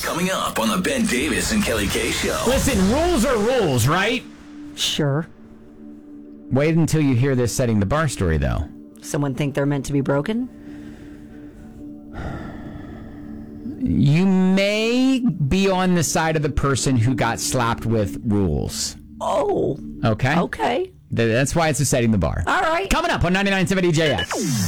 Coming up on the Ben Davis and Kelly K Show. Listen, rules are rules, right? Sure. Wait until you hear this setting the bar story, though. Someone think they're meant to be broken? You may be on the side of the person who got slapped with rules. Oh. Okay? Okay. That's why it's a setting the bar. All right. Coming up on 99.7 DJX.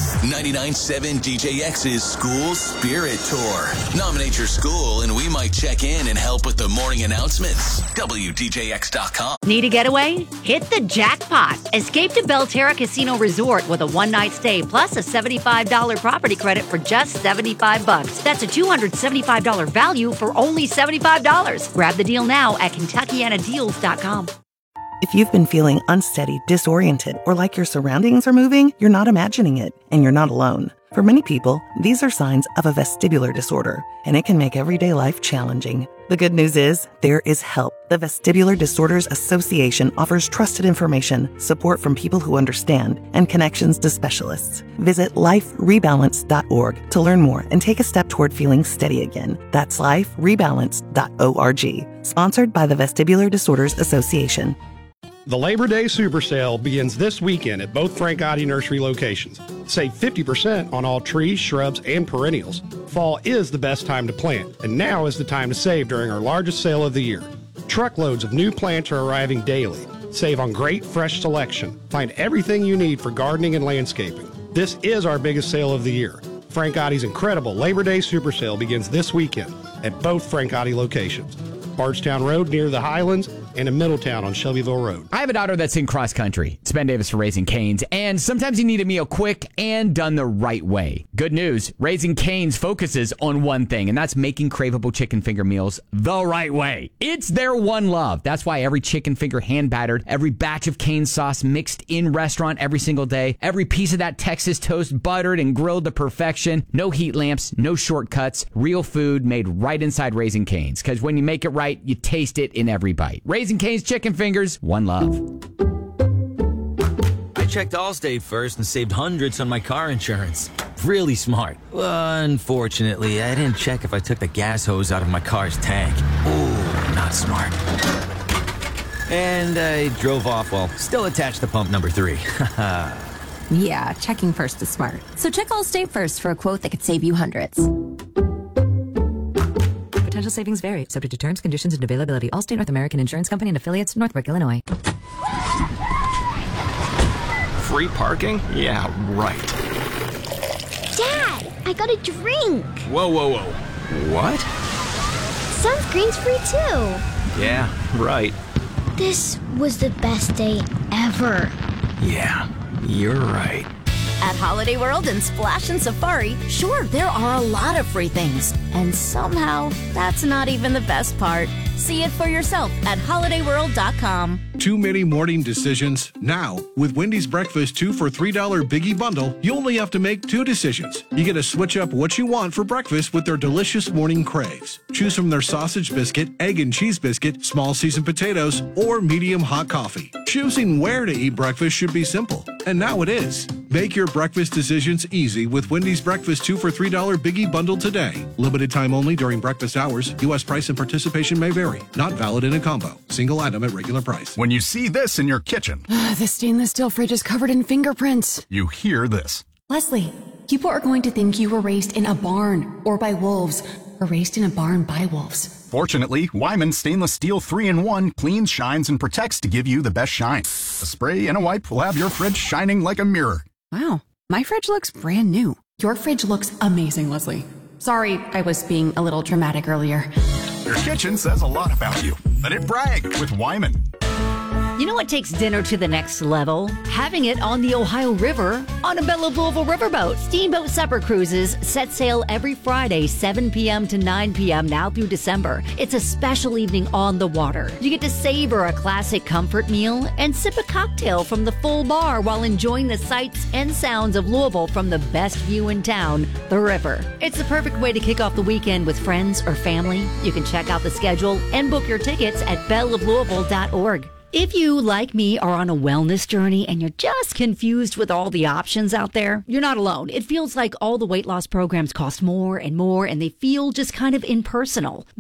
99.7 DJX's School Spirit Tour. Nominate your school and we might check in and help with the morning announcements. WDJX.com. Need a getaway? Hit the jackpot. Escape to Belterra Casino Resort with a one-night stay plus a $75 property credit for just $75. That's a $275 value for only $75. Grab the deal now at KentuckianaDeals.com. If you've been feeling unsteady, disoriented, or like your surroundings are moving, you're not imagining it, and you're not alone. For many people, these are signs of a vestibular disorder, and it can make everyday life challenging. The good news is, there is help. The Vestibular Disorders Association offers trusted information, support from people who understand, and connections to specialists. Visit liferebalance.org to learn more and take a step toward feeling steady again. That's liferebalance.org. Sponsored by the Vestibular Disorders Association. The Labor Day Super Sale begins this weekend at both Frank Gotti Nursery locations. Save 50% on all trees, shrubs, and perennials. Fall is the best time to plant, and now is the time to save during our largest sale of the year. Truckloads of new plants are arriving daily. Save on great fresh selection. Find everything you need for gardening and landscaping. This is our biggest sale of the year. Frank Gotti's incredible Labor Day Super Sale begins this weekend at both Frank Gotti locations. Bardstown Road near the Highlands, and in Middletown on Shelbyville Road. I have a daughter that's in cross country. It's Ben Davis for Raising Cane's, and sometimes you need a meal quick and done the right way. Good news, Raising Cane's focuses on one thing, and that's making craveable chicken finger meals the right way. It's their one love. That's why every chicken finger hand battered, every batch of cane sauce mixed in restaurant every single day, every piece of that Texas toast buttered and grilled to perfection, no heat lamps, no shortcuts, real food made right inside Raising Cane's, because when you make it right, you taste it in every bite. Raising Cane's chicken fingers, one love. I checked Allstate first and saved hundreds on my car insurance. Really smart. Unfortunately, I didn't check if I took the gas hose out of my car's tank. Ooh, not smart. And I drove off while still attached to pump number 3. Yeah, checking first is smart. So check Allstate first for a quote that could save you hundreds. Potential savings vary, subject to terms, conditions, and availability. Allstate North American Insurance Company and affiliates, Northbrook, Illinois. Free parking? Yeah, right. Dad, I got a drink. Whoa, whoa, whoa. What? Sunscreen's free too. Yeah, right. This was the best day ever. Yeah, you're right. At Holiday World and Splash and Safari, sure, there are a lot of free things. And somehow, that's not even the best part. See it for yourself at holidayworld.com. Too many morning decisions? Now, with Wendy's Breakfast 2 for $3 Biggie Bundle, you only have to make 2 decisions. You get to switch up what you want for breakfast with their delicious morning craves. Choose from their sausage biscuit, egg and cheese biscuit, small seasoned potatoes, or medium hot coffee. Choosing where to eat breakfast should be simple, and now it is. Make your breakfast decisions easy with Wendy's Breakfast 2 for $3 Biggie Bundle today. Limited time only during breakfast hours. U.S. price and participation may vary. Not valid in a combo. Single item at regular price. When you see this in your kitchen, the stainless steel fridge is covered in fingerprints. You hear this. Leslie, people are going to think you were raised in a barn or by wolves, or raised in a barn by wolves. Fortunately, Wyman Stainless Steel 3-in-1 cleans, shines, and protects to give you the best shine. A spray and a wipe will have your fridge shining like a mirror. Wow, my fridge looks brand new. Your fridge looks amazing, Leslie. Sorry, I was being a little dramatic earlier. Your kitchen says a lot about you. Let it brag with Wyman. You know what takes dinner to the next level? Having it on the Ohio River on a Belle of Louisville riverboat. Steamboat Supper Cruises set sail every Friday, 7 p.m. to 9 p.m. now through December. It's a special evening on the water. You get to savor a classic comfort meal and sip a cocktail from the full bar while enjoying the sights and sounds of Louisville from the best view in town, the river. It's the perfect way to kick off the weekend with friends or family. You can check out the schedule and book your tickets at belleoflouisville.org. If you, like me, are on a wellness journey and you're just confused with all the options out there, you're not alone. It feels like all the weight loss programs cost more and more, and they feel just kind of impersonal.